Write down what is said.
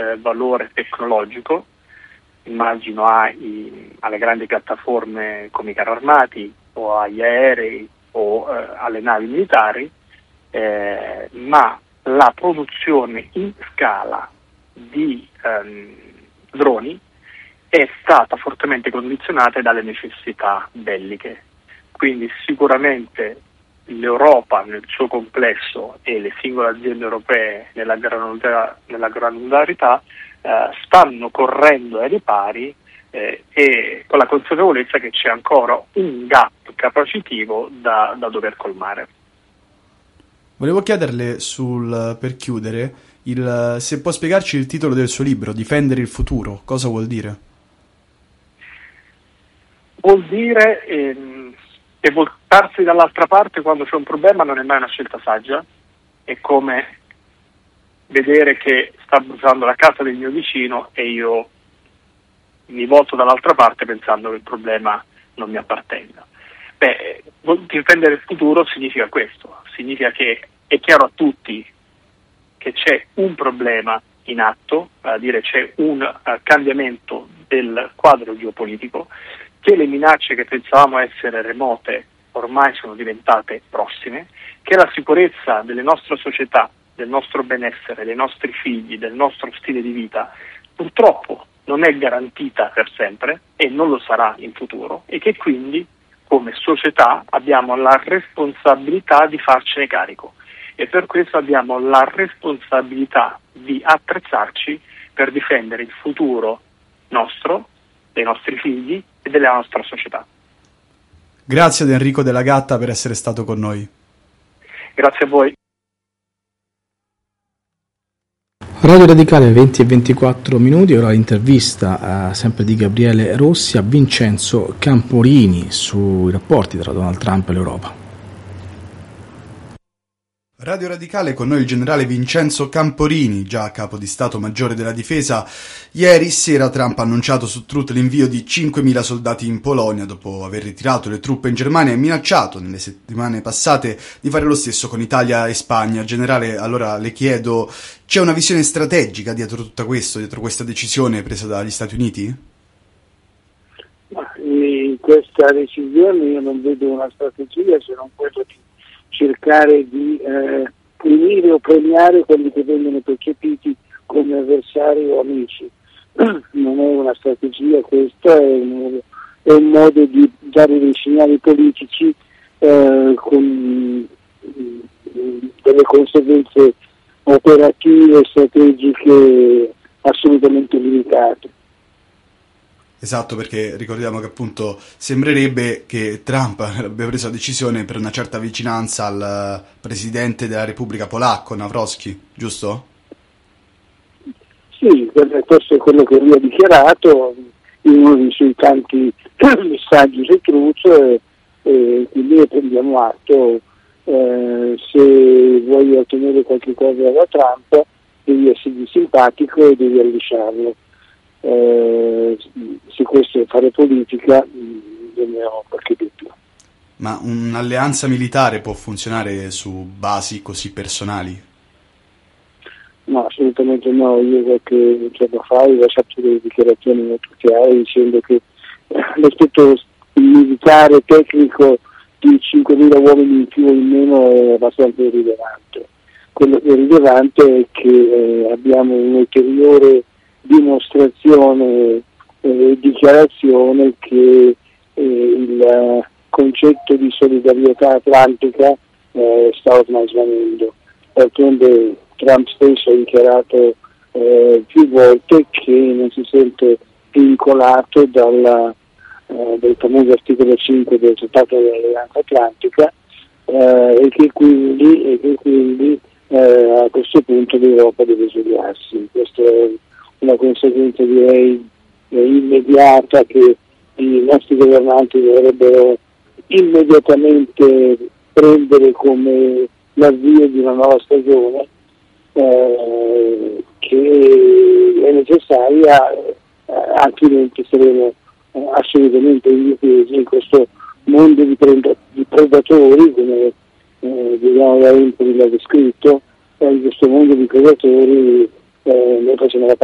valore tecnologico, immagino alle grandi piattaforme come i carri armati o agli aerei o alle navi militari, ma la produzione in scala di droni è stata fortemente condizionata dalle necessità belliche. Quindi sicuramente l'Europa nel suo complesso e le singole aziende europee nella granularità stanno correndo ai ripari e con la consapevolezza che c'è ancora un gap capacitivo da dover colmare. Volevo chiederle per chiudere se può spiegarci il titolo del suo libro, Difendere il futuro, cosa vuol dire? Vuol dire che voltarsi dall'altra parte quando c'è un problema non è mai una scelta saggia, è come vedere che sta bruciando la casa del mio vicino e io mi volto dall'altra parte pensando che il problema non mi appartenga. Difendere il futuro significa questo, significa che è chiaro a tutti che c'è un problema in atto, a dire c'è un cambiamento del quadro geopolitico, che le minacce che pensavamo essere remote ormai sono diventate prossime, che la sicurezza delle nostre società, del nostro benessere, dei nostri figli, del nostro stile di vita, purtroppo non è garantita per sempre e non lo sarà in futuro, e che quindi come società abbiamo la responsabilità di farcene carico e per questo abbiamo la responsabilità di attrezzarci per difendere il futuro nostro, dei nostri figli e della nostra società. Grazie ad Enrico Della Gatta per essere stato con noi. Grazie a voi. Radio Radicale 20 e 24 minuti, ora l'intervista sempre di Gabriele Rossi a Vincenzo Camporini sui rapporti tra Donald Trump e l'Europa. Radio Radicale, con noi il generale Vincenzo Camporini, già capo di Stato Maggiore della Difesa. Ieri sera Trump ha annunciato su Truth l'invio di 5.000 soldati in Polonia dopo aver ritirato le truppe in Germania e minacciato nelle settimane passate di fare lo stesso con Italia e Spagna. Generale, allora le chiedo, c'è una visione strategica dietro tutto questo, dietro questa decisione presa dagli Stati Uniti? In questa decisione io non vedo una strategia se non quella di cercare di punire o premiare quelli che vengono percepiti come avversari o amici. Non è una strategia questa, è un modo di dare dei segnali politici con delle conseguenze operative e strategiche assolutamente limitate. Esatto, perché ricordiamo che appunto sembrerebbe che Trump abbia preso la decisione per una certa vicinanza al presidente della Repubblica polacco, Nawrocki, giusto? Sì, questo è quello che lui ha dichiarato in uno dei suoi tanti messaggi su Truth e quindi ne prendiamo atto. Se vuoi ottenere qualche cosa da Trump devi essergli simpatico e devi allisciarlo. Se questo è fare politica, ne ho qualche dubbio. Ma un'alleanza militare può funzionare su basi così personali? No, assolutamente no. Io qualche giorno fa ho lasciato delle dichiarazioni molto chiare dicendo che l'aspetto militare tecnico di 5.000 uomini in più o in meno è abbastanza irrilevante. Quello che è rilevante è che abbiamo un'ulteriore dimostrazione e dichiarazione che il concetto di solidarietà atlantica sta ormai svanendo. D'altronde Trump stesso ha dichiarato più volte che non si sente vincolato dal famoso articolo 5 del Trattato dell'Alleanza Atlantica e che quindi a questo punto l'Europa deve svegliarsi. Questa è una conseguenza direi immediata che i nostri governanti dovrebbero immediatamente prendere come l'avvio di una nuova stagione che è necessaria, altrimenti saremo assolutamente indifesi in questo mondo di predatori, come Giuliano da Empoli l'ha descritto, in questo mondo di predatori noi facciamo la